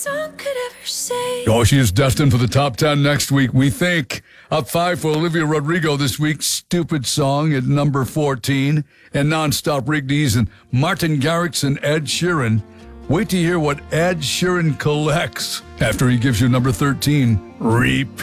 song could ever say. Oh, she is destined for the top 10 next week, we think. Up 5 for Olivia Rodrigo this week. Stupid Song at number 14. And Nonstop Rigby's and Martin Garrix and Ed Sheeran. Wait to hear what Ed Sheeran collects after he gives you number 13. Repeat.